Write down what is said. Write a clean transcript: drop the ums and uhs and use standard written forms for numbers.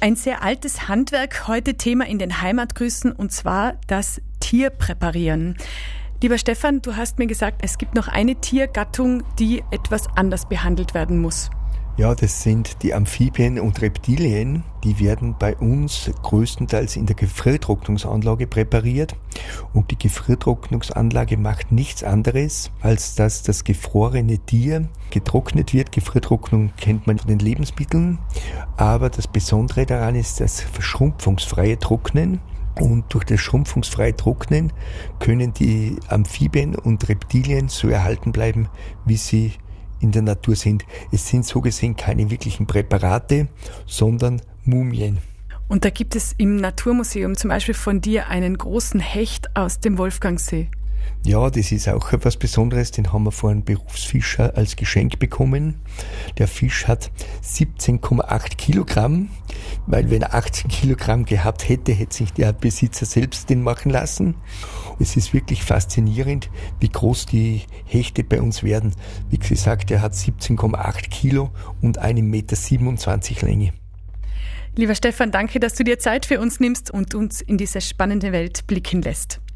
Ein sehr altes Handwerk, heute Thema in den Heimatgrüßen, und zwar das Tierpräparieren. Lieber Stefan, du hast mir gesagt, es gibt noch eine Tiergattung, die etwas anders behandelt werden muss. Ja, das sind die Amphibien und Reptilien. Die werden bei uns größtenteils in der Gefriertrocknungsanlage präpariert. Und die Gefriertrocknungsanlage macht nichts anderes, als dass das gefrorene Tier getrocknet wird. Gefriertrocknung kennt man von den Lebensmitteln. Aber das Besondere daran ist das schrumpfungsfreie Trocknen. Und durch das schrumpfungsfreie Trocknen können die Amphibien und Reptilien so erhalten bleiben, wie sie in der Natur sind. Es sind so gesehen keine wirklichen Präparate, sondern Mumien. Und da gibt es im Naturmuseum zum Beispiel von dir einen großen Hecht aus dem Wolfgangsee. Ja, das ist auch etwas Besonderes, den haben wir von einem Berufsfischer als Geschenk bekommen. Der Fisch hat 17,8 Kilogramm, weil wenn er 18 Kilogramm gehabt hätte, hätte sich der Besitzer selbst den machen lassen. Es ist wirklich faszinierend, wie groß die Hechte bei uns werden. Wie gesagt, er hat 17,8 Kilo und 1,27 Meter Länge. Lieber Stefan, danke, dass du dir Zeit für uns nimmst und uns in diese spannende Welt blicken lässt.